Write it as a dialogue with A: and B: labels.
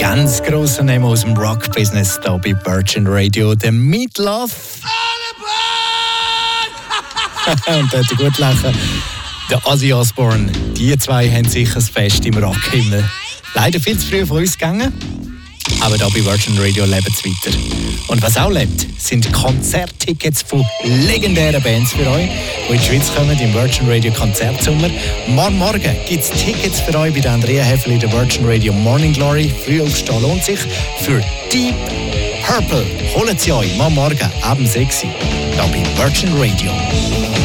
A: Ganz grosser Name aus dem Rock-Business hier bei Virgin Radio, der Meat Loaf. Und dort gut lachen. Der Ozzy Osbourne. Die zwei haben sicher das Fest im Rockhimmel. Leider viel zu früh von uns gegangen. Aber hier bei Virgin Radio leben sie weiter. Und was auch lebt, sind Konzerttickets von legendären Bands für euch, die in die Schweiz kommen, im Virgin Radio Konzertsommer. Morgen gibt es Tickets für euch bei der Andrea Heffel in der Virgin Radio Morning Glory. Früh aufstehen lohnt sich. Für Deep Purple holen sie euch morgen abends 6 Uhr hier bei Virgin Radio.